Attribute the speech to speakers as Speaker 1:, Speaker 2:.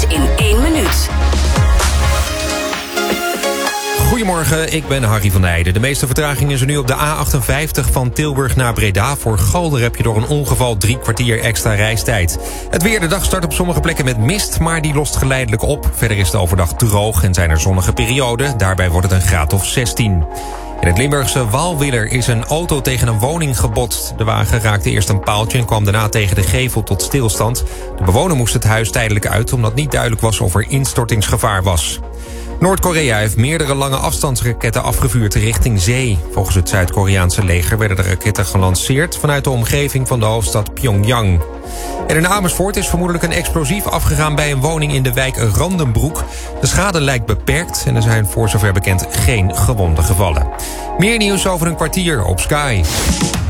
Speaker 1: nieuws in 1 minuut.
Speaker 2: Goedemorgen, ik ben Harry van Eijden. De meeste vertraging is er nu op de A58 van Tilburg naar Breda. Voor Galder heb je door een ongeval 3 kwartier extra reistijd. Het weer, de dag start op sommige plekken met mist, maar die lost geleidelijk op. Verder is de overdag droog en zijn er zonnige perioden. Daarbij wordt het een graad of 16. In het Limburgse Waalwiller is een auto tegen een woning gebotst. De wagen raakte eerst een paaltje en kwam daarna tegen de gevel tot stilstand. De bewoner moest het huis tijdelijk uit omdat niet duidelijk was of er instortingsgevaar was. Noord-Korea heeft meerdere lange afstandsraketten afgevuurd richting zee. Volgens het Zuid-Koreaanse leger werden de raketten gelanceerd vanuit de omgeving van de hoofdstad Pyongyang. En in Amersfoort is vermoedelijk een explosief afgegaan bij een woning in de wijk Randenbroek. De schade lijkt beperkt en er zijn voor zover bekend geen gewonden gevallen. Meer nieuws over een kwartier op Sky.